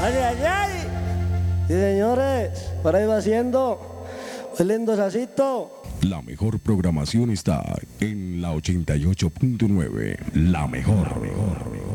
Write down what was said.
Ay, ay, ay. Sí, señores, por ahí va haciendo un lindo sasito. La mejor programación está en la 88.9. La mejor.